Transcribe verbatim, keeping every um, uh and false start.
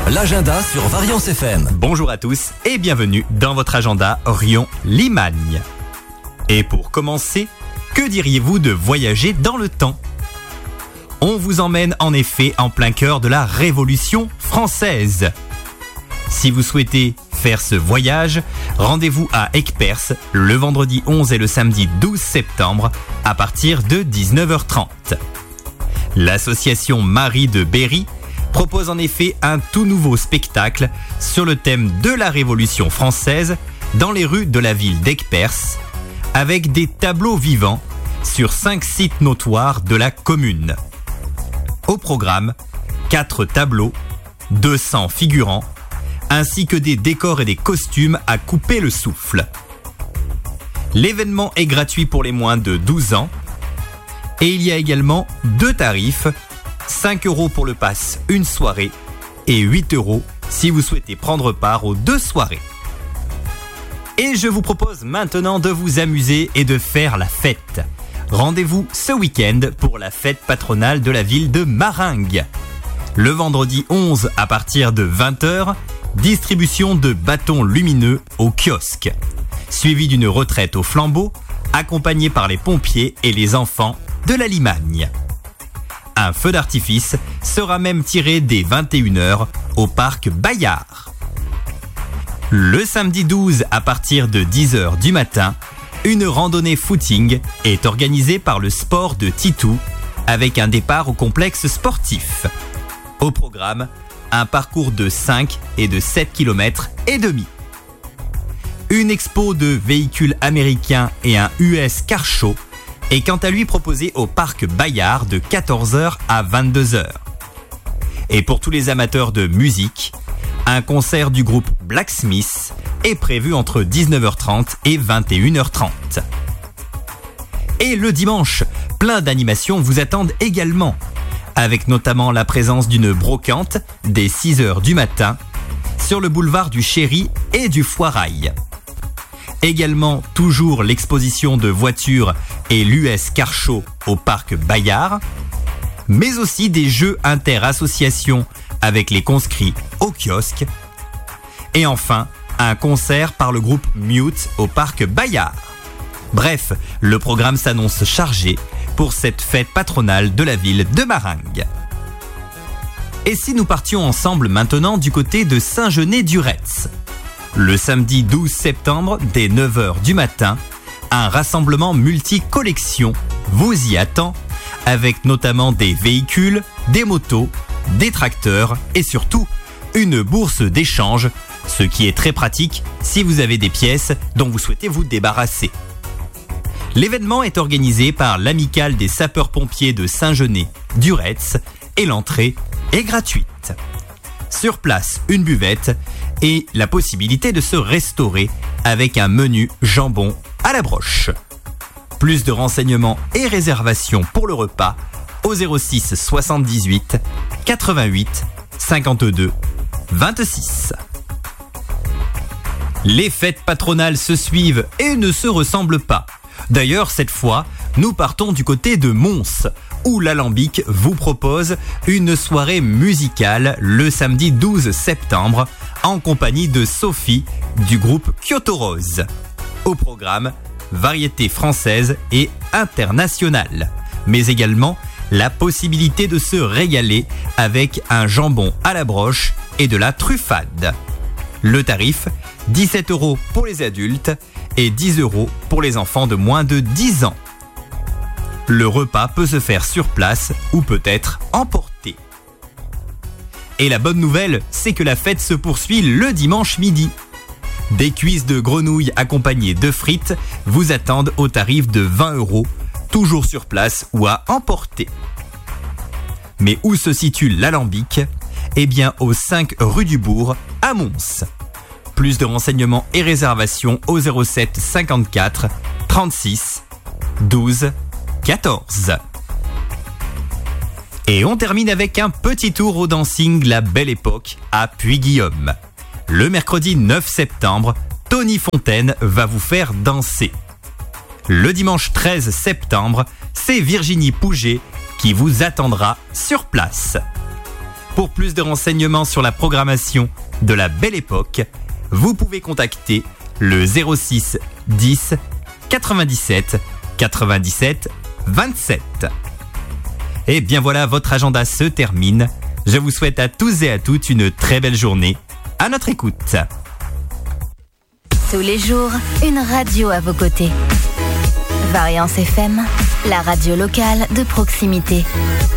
l'agenda sur Variance F M. Bonjour à tous et bienvenue dans votre agenda Rion-Limagne. Et pour commencer, que diriez-vous de voyager dans le temps ? On vous emmène en effet en plein cœur de la Révolution française. Si vous souhaitez faire ce voyage, rendez-vous à Aigueperse le vendredi onze et le samedi douze septembre à partir de dix-neuf heures trente. L'association Marie de Berry propose en effet un tout nouveau spectacle sur le thème de la Révolution française dans les rues de la ville d'Aigueperse, avec des tableaux vivants sur cinq sites notoires de la commune. Au programme, quatre tableaux, deux cents figurants, ainsi que des décors et des costumes à couper le souffle. L'événement est gratuit pour les moins de douze ans et il y a également deux tarifs, cinq euros pour le pass une soirée et huit euros si vous souhaitez prendre part aux deux soirées. Et je vous propose maintenant de vous amuser et de faire la fête. Rendez-vous ce week-end pour la fête patronale de la ville de Maringues. Le vendredi onze à partir de vingt heures, distribution de bâtons lumineux au kiosque, suivi d'une retraite au flambeau, accompagnée par les pompiers et les enfants de la Limagne. Un feu d'artifice sera même tiré dès vingt et une heures au parc Bayard. Le samedi douze à partir de dix heures du matin, une randonnée footing est organisée par le sport de Titou avec un départ au complexe sportif. Au programme, un parcours de cinq et de sept kilomètres et demi. Une expo de véhicules américains et un U S car show est quant à lui proposé au parc Bayard de quatorze heures à vingt-deux heures. Et pour tous les amateurs de musique, un concert du groupe Blacksmith est prévu entre dix-neuf heures trente et vingt et une heures trente. Et le dimanche, plein d'animations vous attendent également, avec notamment la présence d'une brocante dès six heures du matin sur le boulevard du Chéri et du Foirail. Également toujours l'exposition de voitures et l'U S Car Show au parc Bayard, mais aussi des jeux inter-associations avec les conscrits au kiosque. Et enfin, un concert par le groupe Mute au parc Bayard. Bref, le programme s'annonce chargé pour cette fête patronale de la ville de Maringues. Et si nous partions ensemble maintenant du côté de Saint-Genès-du-Retz ? Le samedi douze septembre, dès neuf heures du matin, un rassemblement multi-collection vous y attend, avec notamment des véhicules, des motos, des tracteurs et surtout une bourse d'échange, ce qui est très pratique si vous avez des pièces dont vous souhaitez vous débarrasser. L'événement est organisé par l'Amicale des sapeurs-pompiers de Saint-Genès-du-Retz et l'entrée est gratuite. Sur place, une buvette et la possibilité de se restaurer avec un menu jambon à la broche. Plus de renseignements et réservations pour le repas au zéro six soixante-dix-huit quatre-vingt-huit cinquante-deux vingt-six. Les fêtes patronales se suivent et ne se ressemblent pas. D'ailleurs, cette fois, nous partons du côté de Mons, où l'Alambic vous propose une soirée musicale le samedi douze septembre, en compagnie de Sophie du groupe Kyoto Rose. Au programme, variété française et internationale, mais également la possibilité de se régaler avec un jambon à la broche et de la truffade. Le tarif, dix-sept euros pour les adultes et dix euros pour les enfants de moins de dix ans. Le repas peut se faire sur place ou peut être emporté. Et la bonne nouvelle, c'est que la fête se poursuit le dimanche midi. Des cuisses de grenouille accompagnées de frites vous attendent au tarif de vingt euros, toujours sur place ou à emporter. Mais où se situe l'Alambic ? Eh bien au cinq rue du Bourg, à Mons. Plus de renseignements et réservations au zéro sept cinquante-quatre trente-six douze quatorze. Et on termine avec un petit tour au dancing La Belle Époque à Puy-Guillaume. Le mercredi neuf septembre, Tony Fontaine va vous faire danser. Le dimanche treize septembre, c'est Virginie Pouget qui vous attendra sur place. Pour plus de renseignements sur la programmation de la Belle Époque, vous pouvez contacter le zéro six dix quatre-vingt-dix-sept quatre-vingt-dix-sept vingt-sept. Et bien voilà, votre agenda se termine. Je vous souhaite à tous et à toutes une très belle journée. À notre écoute. Tous les jours, une radio à vos côtés. Variance F M, la radio locale de proximité.